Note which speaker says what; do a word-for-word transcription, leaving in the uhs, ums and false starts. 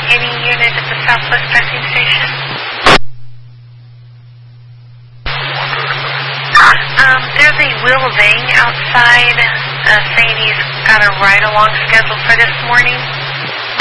Speaker 1: any unit at the Southwest Passing Station? Um, there's a Will Vang outside uh, saying he's got a ride-along scheduled for this morning.